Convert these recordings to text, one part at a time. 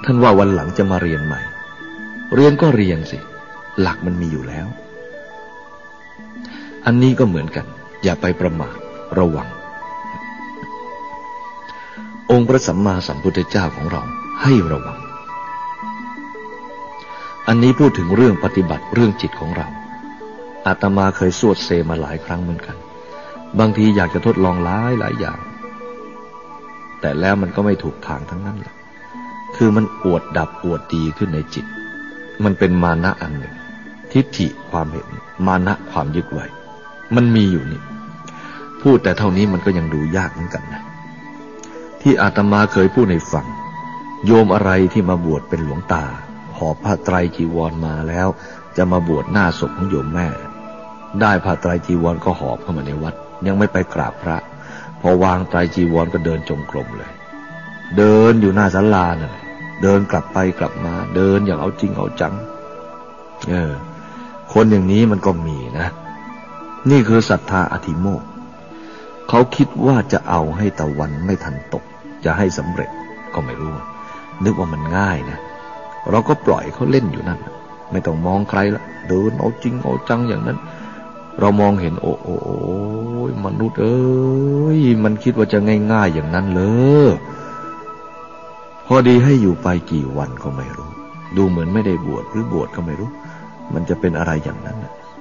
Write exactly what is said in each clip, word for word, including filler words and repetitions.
ท่านว่าวันหลังจะมาเรียนใหม่เรียนก็เรียนสิหลักมันมีอยู่แล้วอันนี้ก็เหมือนกันอย่าไปประมาทระวังองค์พระสัมมาสัมพุทธเจ้าของเราให้ระวังอันนี้พูดถึงเรื่องปฏิบัติเรื่องจิตของเราอาตมาเคยสวดเซมาหลายครั้งเหมือนกันบางทีอยากจะทดลองหลายหลายอย่างแต่แล้วมันก็ไม่ถูกทางทั้งนั้นแหละคือมันอวดดับอวดดีขึ้นในจิตมันเป็นมานะอันหนึ่งทิฏฐิความเห็นมานะความยึดไว้มันมีอยู่นี่พูดแต่เท่านี้มันก็ยังดูยากเหมือนกันนะที่อาตมาเคยพูดให้ฟังโยมอะไรที่มาบวชเป็นหลวงตาหอบผ้าไตรจีวรมาแล้วจะมาบวชหน้าศพของโยมแม่ได้ผ้าไตรจีวรก็หอบเข้ามาในวัดยังไม่ไปกราบพระพอวางไตรจีวรก็เดินจงกรมเลยเดินอยู่หน้าศาลาน่ะเดินกลับไปกลับมาเดินอย่างเอาจริงเอาจังเออคนอย่างนี้มันก็มีนะนี่คือศรัทธาอธิโมกข์เขาคิดว่าจะเอาให้ตะวันไม่ทันตกจะให้สำเร็จก็ไม่รู้นึกว่ามันง่ายนะเราก็ปล่อยเขาเล่นอยู่นั่นไม่ต้องมองใครละเดินเอาจริงเอาจังอย่างนั้นเรามองเห็นโอ้โอ้มนุษย์เอ้ยมันคิดว่าจะง่ายๆอย่างนั้นเลยพอดีให้อยู่ไปกี่วันก็ไม่รู้ดูเหมือนไม่ได้บวชหรือบวชก็ไม่รู้มันจะเป็นอะไรอย่างนั้น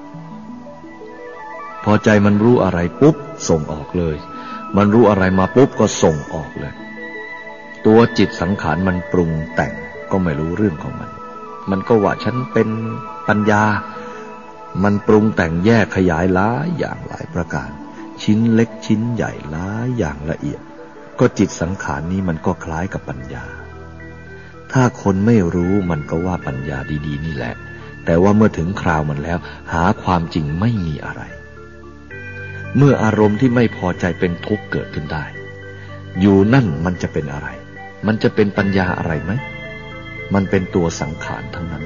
พอใจมันรู้อะไรปุ๊บส่งออกเลยมันรู้อะไรมาปุ๊บก็ส่งออกเลยตัวจิตสังขารมันปรุงแต่งก็ไม่รู้เรื่องของมันมันก็ว่าฉันเป็นปัญญามันปรุงแต่งแยกขยายหลายอย่างหลายประการชิ้นเล็กชิ้นใหญ่หลายอย่างละเอียดก็จิตสังขารนี้มันก็คล้ายกับปัญญาถ้าคนไม่รู้มันก็ว่าปัญญาดีๆนี่แหละแต่ว่าเมื่อถึงคราวมันแล้วหาความจริงไม่มีอะไรเมื่ออารมณ์ที่ไม่พอใจเป็นทุกข์เกิดขึ้นได้อยู่นั่นมันจะเป็นอะไรมันจะเป็นปัญญาอะไรไหมมันเป็นตัวสังขารทั้งนั้น